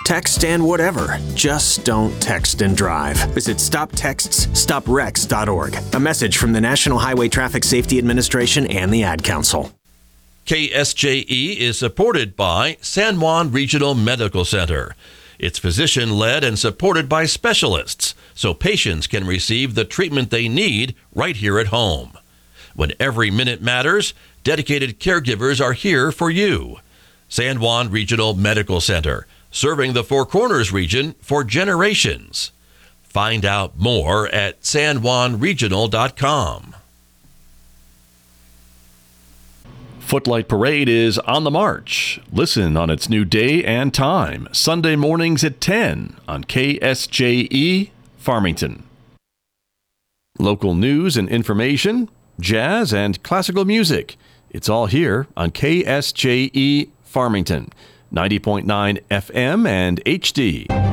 Text and whatever. Just don't text and drive. Visit StopTextsStopWrecks.org. A message from the National Highway Traffic Safety Administration and the Ad Council. KSJE is supported by San Juan Regional Medical Center. It's physician-led and supported by specialists, so patients can receive the treatment they need right here at home. When every minute matters, dedicated caregivers are here for you. San Juan Regional Medical Center, serving the Four Corners region for generations. Find out more at sanjuanregional.com. Footlight Parade is on the march. Listen on its new day and time, Sunday mornings at 10 on KSJE Farmington. Local news and information, jazz and classical music. It's all here on KSJE Farmington, 90.9 FM and HD.